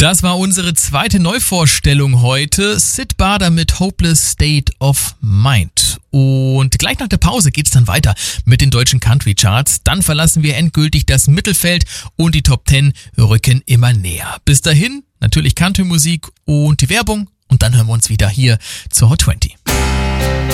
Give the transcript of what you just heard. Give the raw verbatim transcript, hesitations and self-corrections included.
Das war unsere zweite Neuvorstellung heute. Syd Barrett mit Hopeless State of Mind. Und gleich nach der Pause geht's dann weiter mit den deutschen Country Charts. Dann verlassen wir endgültig das Mittelfeld und die Top Ten rücken immer näher. Bis dahin natürlich Country-Musik und die Werbung und dann hören wir uns wieder hier zur Hot zwanzig.